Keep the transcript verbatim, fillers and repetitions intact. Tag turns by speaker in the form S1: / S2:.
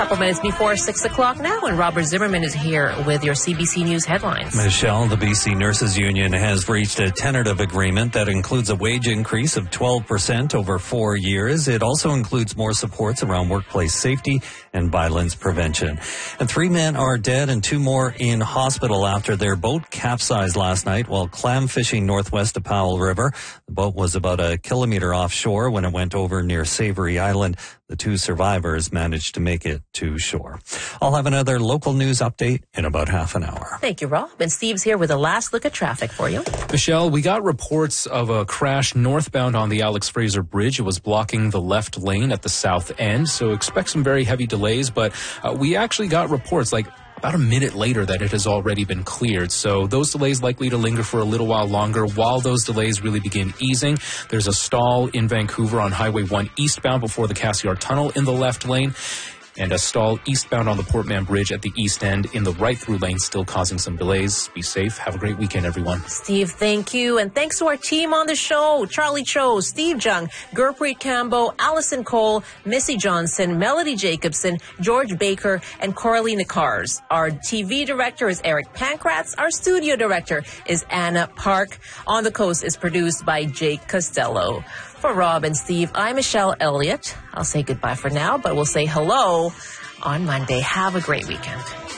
S1: Couple minutes before six o'clock now, and Robert Zimmerman is here with your C B C News headlines.
S2: Michelle, the B C Nurses Union has reached a tentative agreement that includes a wage increase of twelve percent over four years. It also includes more supports around workplace safety and violence prevention. And three men are dead and two more in hospital after their boat capsized last night while clam fishing northwest of Powell River. The boat was about a kilometer offshore when it went over near Savory Island. The two survivors managed to make it to shore. I'll have another local news update in about half an hour.
S1: Thank you, Rob. And Steve's here with a last look at traffic for you.
S3: Michelle, we got reports of a crash northbound on the Alex Fraser Bridge. It was blocking the left lane at the south end, so expect some very heavy delays. But uh, we actually got reports like about a minute later that it has already been cleared. So those delays likely to linger for a little while longer while those delays really begin easing. There's a stall in Vancouver on Highway one eastbound before the Cassiar Tunnel in the left lane, and a stall eastbound on the Port Mann Bridge at the east end in the right-through lane, still causing some delays. Be safe. Have a great weekend, everyone.
S1: Steve, thank you. And thanks to our team on the show, Charlie Cho, Steve Jung, Gurpreet Cambo, Allison Cole, Missy Johnson, Melody Jacobson, George Baker, and Coralie Nicars. Our T V director is Eric Pankratz. Our studio director is Anna Park. On the Coast is produced by Jake Costello. For Rob and Steve, I'm Michelle Elliott. I'll say goodbye for now, but we'll say hello on Monday. Have a great weekend.